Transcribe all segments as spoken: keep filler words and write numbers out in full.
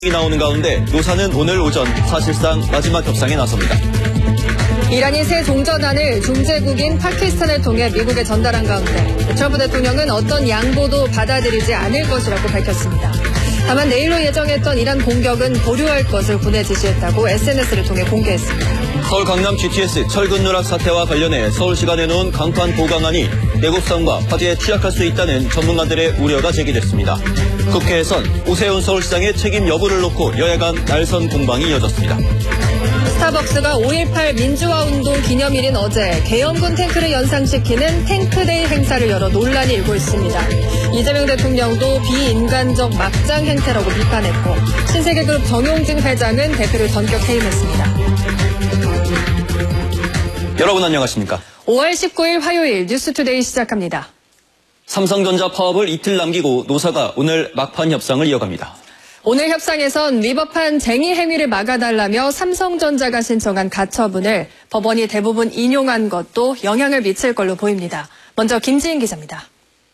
이 나오는 가운데 노사는 오늘 오전 사실상 마지막 협상에 나섭니다. 이란이 새 종전안을 중재국인 파키스탄을 통해 미국에 전달한 가운데 트럼프 대통령은 어떤 양보도 받아들이지 않을 것이라고 밝혔습니다. 다만 내일로 예정했던 이란 공격은 보류할 것을 군에 지시했다고 에스엔에스를 통해 공개했습니다. 서울 강남 지티에스 철근 누락 사태와 관련해 서울시가 내놓은 강판 보강안이 내곡성과 화재에 취약할 수 있다는 전문가들의 우려가 제기됐습니다. 국회에선 오세훈 서울시장의 책임 여부를 놓고 여야 간 날선 공방이 이어졌습니다. 스타벅스가 오일팔 민주화운동 기념일인 어제 계엄군 탱크를 연상시키는 탱크데이 행사를 열어 논란이 일고 있습니다. 이재명 대통령도 비인간적 막장 행태라고 비판했고 신세계그룹 정용진 회장은 대표를 전격 해임했습니다. 여러분 안녕하십니까? 오월 십구일 화요일 뉴스투데이 시작합니다. 삼성전자 파업을 이틀 남기고 노사가 오늘 막판 협상을 이어갑니다. 오늘 협상에선 위법한 쟁의 행위를 막아달라며 삼성전자가 신청한 가처분을 법원이 대부분 인용한 것도 영향을 미칠 걸로 보입니다. 먼저 김지인 기자입니다.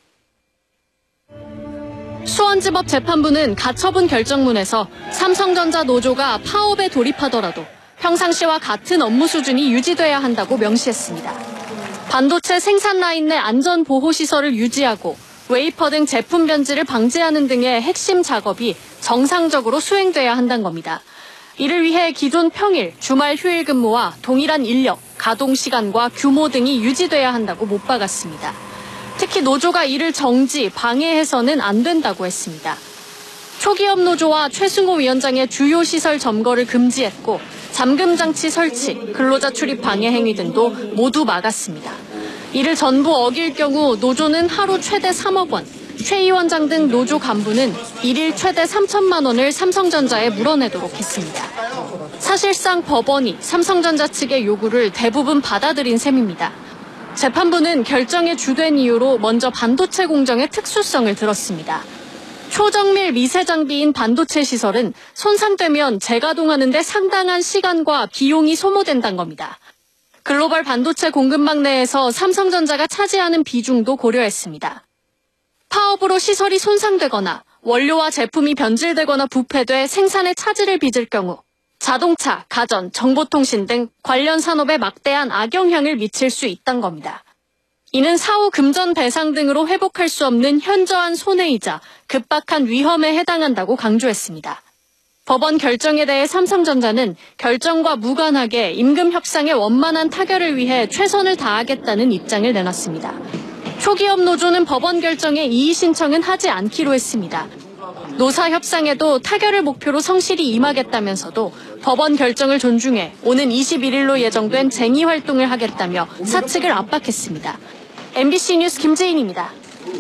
수원지법 재판부는 가처분 결정문에서 삼성전자 노조가 파업에 돌입하더라도 평상시와 같은 업무 수준이 유지돼야 한다고 명시했습니다. 반도체 생산 라인 내 안전 보호 시설을 유지하고 웨이퍼 등 제품 변질을 방지하는 등의 핵심 작업이 정상적으로 수행돼야 한다는 겁니다. 이를 위해 기존 평일, 주말 휴일 근무와 동일한 인력, 가동 시간과 규모 등이 유지돼야 한다고 못 박았습니다. 특히 노조가 이를 정지, 방해해서는 안 된다고 했습니다. 초기업 노조와 최승호 위원장의 주요 시설 점거를 금지했고 잠금 장치 설치, 근로자 출입 방해 행위 등도 모두 막았습니다. 이를 전부 어길 경우 노조는 하루 최대 삼억 원, 최 위원장 등 노조 간부는 일일 최대 삼천만 원을 삼성전자에 물어내도록 했습니다. 사실상 법원이 삼성전자 측의 요구를 대부분 받아들인 셈입니다. 재판부는 결정의 주된 이유로 먼저 반도체 공정의 특수성을 들었습니다. 초정밀 미세 장비인 반도체 시설은 손상되면 재가동하는 데 상당한 시간과 비용이 소모된다는 겁니다. 글로벌 반도체 공급망 내에서 삼성전자가 차지하는 비중도 고려했습니다. 파업으로 시설이 손상되거나 원료와 제품이 변질되거나 부패돼 생산에 차질을 빚을 경우 자동차, 가전, 정보통신 등 관련 산업에 막대한 악영향을 미칠 수 있다는 겁니다. 이는 사후 금전 배상 등으로 회복할 수 없는 현저한 손해이자 급박한 위험에 해당한다고 강조했습니다. 법원 결정에 대해 삼성전자는 결정과 무관하게 임금 협상의 원만한 타결을 위해 최선을 다하겠다는 입장을 내놨습니다. 초기업 노조는 법원 결정에 이의 신청은 하지 않기로 했습니다. 노사 협상에도 타결을 목표로 성실히 임하겠다면서도 법원 결정을 존중해 오는 이십일일로 예정된 쟁의 활동을 하겠다며 사측을 압박했습니다. 엠비씨 뉴스 김재인입니다.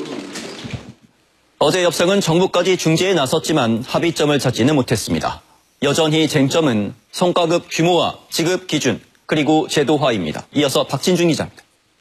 어제 협상은 정부까지 중재에 나섰지만 합의점을 찾지는 못했습니다. 여전히 쟁점은 성과급 규모와 지급 기준 그리고 제도화입니다. 이어서 박진중 기자입니다.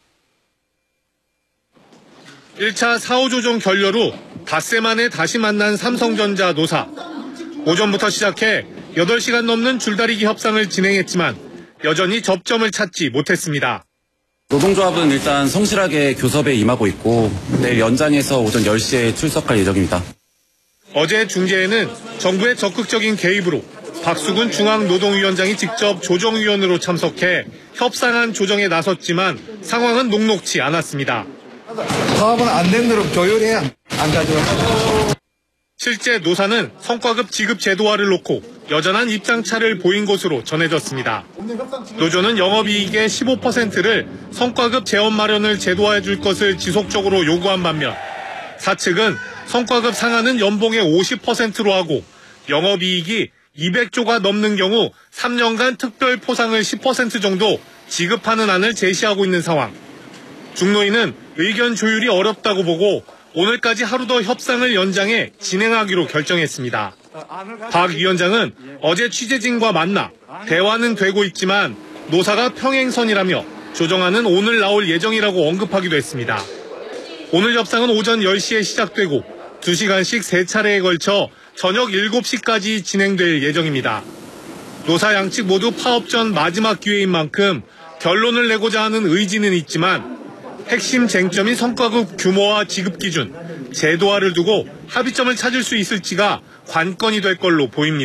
일 차 사후 조정 결렬 후 닷새 만에 다시 만난 삼성전자 노사. 오전부터 시작해 여덟 시간 넘는 줄다리기 협상을 진행했지만 여전히 접점을 찾지 못했습니다. 노동조합은 일단 성실하게 교섭에 임하고 있고 내일 연장해서 오전 열 시에 출석할 예정입니다. 어제 중재에는 정부의 적극적인 개입으로 박수근 중앙노동위원장이 직접 조정위원으로 참석해 협상안 조정에 나섰지만 상황은 녹록치 않았습니다. 파업은 안 된 대로 조율해야 안 가져가죠. 실제 노사는 성과급 지급 제도화를 놓고 여전한 입장차를 보인 것으로 전해졌습니다. 노조는 영업이익의 십오 퍼센트를 성과급 재원 마련을 제도화해 줄 것을 지속적으로 요구한 반면 사측은 성과급 상한은 연봉의 오십 퍼센트로 하고 영업이익이 이백조가 넘는 경우 삼 년간 특별 포상을 십 퍼센트 정도 지급하는 안을 제시하고 있는 상황. 중노위는 의견 조율이 어렵다고 보고 오늘까지 하루 더 협상을 연장해 진행하기로 결정했습니다. 박 위원장은 어제 취재진과 만나 대화는 되고 있지만 노사가 평행선이라며 조정안은 오늘 나올 예정이라고 언급하기도 했습니다. 오늘 협상은 오전 열 시에 시작되고 두 시간씩 세 차례에 걸쳐 저녁 일곱 시까지 진행될 예정입니다. 노사 양측 모두 파업 전 마지막 기회인 만큼 결론을 내고자 하는 의지는 있지만 핵심 쟁점인 성과급 규모와 지급 기준, 제도화를 두고 합의점을 찾을 수 있을지가 관건이 될 걸로 보입니다.